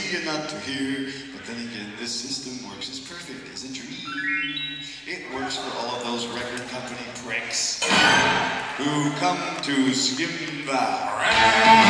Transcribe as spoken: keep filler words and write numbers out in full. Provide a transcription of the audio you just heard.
see and not to hear. But then again, this system works as perfect as a dream. It works for all of those record company pricks who come to skim the